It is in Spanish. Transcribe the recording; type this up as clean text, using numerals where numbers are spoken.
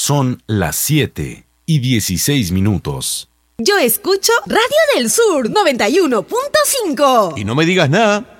Son las 7:16. Yo escucho Radio del Sur 91.5. Y no me digas nada.